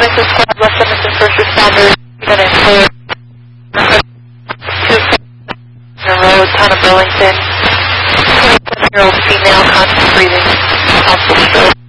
Mrs. Squad, West Edmonton First Responders, even in Clear, Road, Town of Burlington, 27-year-old female, constant breathing, possible stroke.